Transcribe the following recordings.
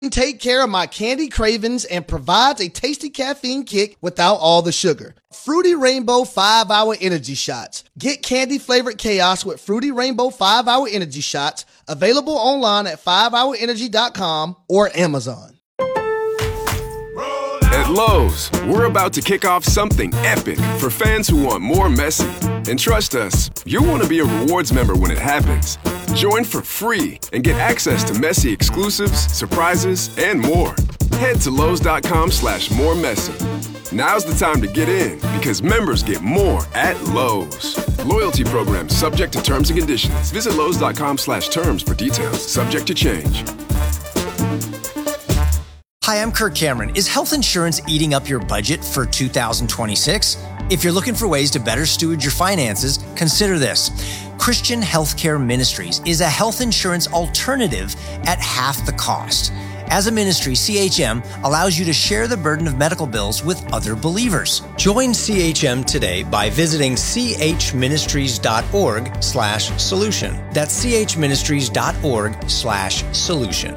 Take care of my candy cravings and provides a tasty caffeine kick without all the sugar. Fruity Rainbow 5-Hour Energy Shots. Get candy-flavored chaos with Fruity Rainbow 5-Hour Energy Shots. Available online at 5hourenergy.com or Amazon. At Lowe's, we're about to kick off something epic for fans who want more Messi. And trust us, you'll want to be a rewards member when it happens. Join for free and get access to Messi exclusives, surprises, and more. Head to Lowe's.com/moremessy. Now's the time to get in because members get more at Lowe's. Loyalty program subject to terms and conditions. Visit Lowe's.com/terms for details. Subject to change. Hi, I'm Kirk Cameron. Is health insurance eating up your budget for 2026? If you're looking for ways to better steward your finances, consider this. Christian Healthcare Ministries is a health insurance alternative at half the cost. As a ministry, CHM allows you to share the burden of medical bills with other believers. Join CHM today by visiting chministries.org/solution. That's chministries.org/solution.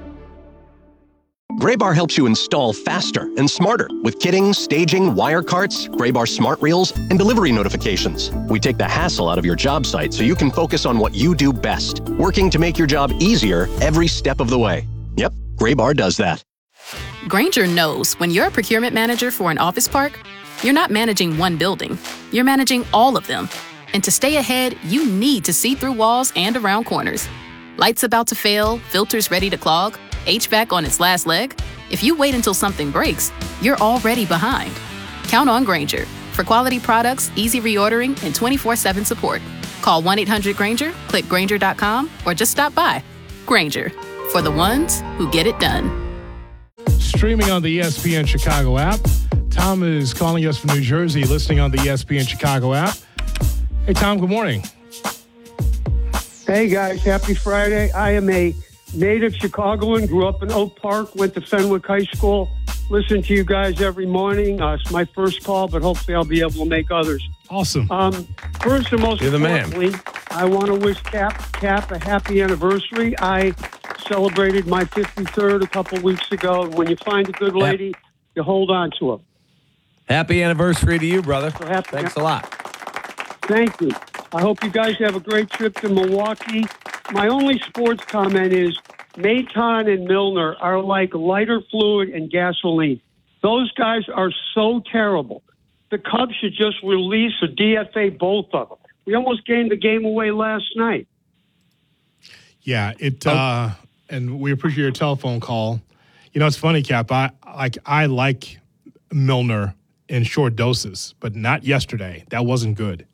Graybar helps you install faster and smarter with kitting, staging, wire carts, Graybar smart reels, and delivery notifications. We take the hassle out of your job site so you can focus on what you do best, working to make your job easier every step of the way. Yep, Graybar does that. Grainger knows when you're a procurement manager for an office park, you're not managing one building, you're managing all of them. And to stay ahead, you need to see through walls and around corners. Lights about to fail, filters ready to clog, HVAC on its last leg? If you wait until something breaks, you're already behind. Count on Grainger for quality products, easy reordering, and 24/7 support. Call 1-800-GRAINGER, click Grainger.com, or just stop by. Grainger, for the ones who get it done. Streaming on the ESPN Chicago app. Tom is calling us from New Jersey, listening on the ESPN Chicago app. Hey, Tom, good morning. Hey, guys. Happy Friday. I am a native Chicagoan, grew up in Oak Park, went to Fenwick High School, listen to you guys every morning. It's my first call, but hopefully I'll be able to make others. Awesome. First and most You're the man. importantly, I want to wish Cap a happy anniversary. I celebrated my 53rd a couple weeks ago. And when you find a good lady, you hold on to her. Happy anniversary to you, brother. So Thanks a lot. Thank you. I hope you guys have a great trip to Milwaukee. My only sports comment is Maton and Milner are like lighter fluid and gasoline. Those guys are so terrible. The Cubs should just release or DFA both of them. We almost gave the game away last night. Yeah, and we appreciate your telephone call. You know, it's funny, Cap. I like Milner in short doses, but not yesterday. That wasn't good.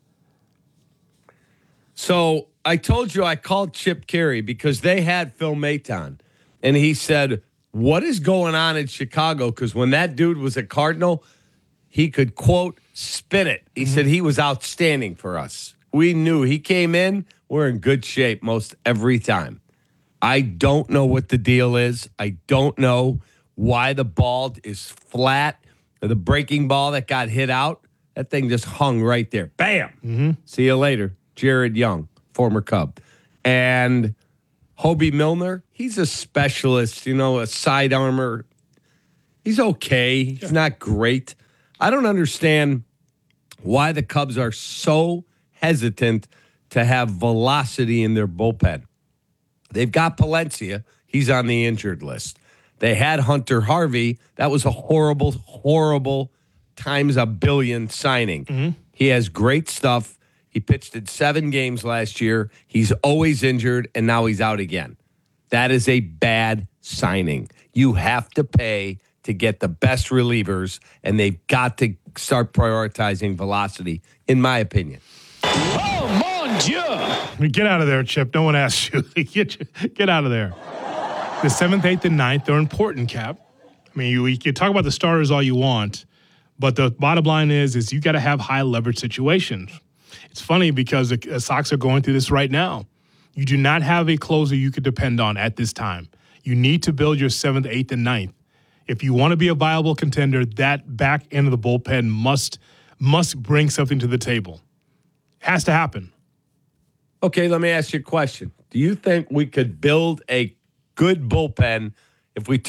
So I told you I called Chip Carey because they had Phil Maton, and he said, what is going on in Chicago? Because when that dude was a Cardinal, he could, quote, spin it. He said he was outstanding for us. We knew he came in, we're in good shape most every time. I don't know what the deal is. I don't know why the ball is flat. The breaking ball that got hit out, that thing just hung right there. Bam! Mm-hmm. See you later. Jared Young, former Cub. And Hobie Milner, he's a specialist, a side armor. He's okay. He's not great. I don't understand why the Cubs are so hesitant to have velocity in their bullpen. They've got Palencia. He's on the injured list. They had Hunter Harvey. That was a horrible, horrible times a billion signing. Mm-hmm. He has great stuff. He pitched in 7 games last year. He's always injured, and now he's out again. That is a bad signing. You have to pay to get the best relievers, and they've got to start prioritizing velocity, in my opinion. Oh, mon Dieu! Get out of there, Chip. No one asked you. Get out of there. The 7th, 8th, and 9th, they're important, Cap. I mean, you can talk about the starters all you want, but the bottom line is you got to have high leverage situations. It's funny because the Sox are going through this right now. You do not have a closer you could depend on at this time. You need to build your 7th, 8th, and 9th. If you want to be a viable contender, that back end of the bullpen must bring something to the table. Has to happen. Okay, let me ask you a question. Do you think we could build a good bullpen if we